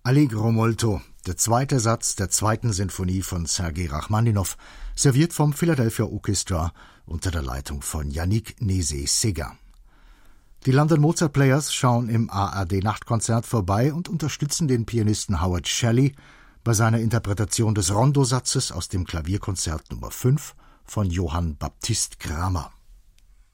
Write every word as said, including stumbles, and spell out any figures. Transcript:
Allegro molto, der zweite Satz der zweiten Sinfonie von Sergei Rachmaninow, serviert vom Philadelphia Orchestra unter der Leitung von Yannick Nézet-Séguin. Die London Mozart Players schauen im A R D-Nachtkonzert vorbei und unterstützen den Pianisten Howard Shelley bei seiner Interpretation des Rondosatzes aus dem Klavierkonzert Nummer fünf von Johann Baptist Cramer.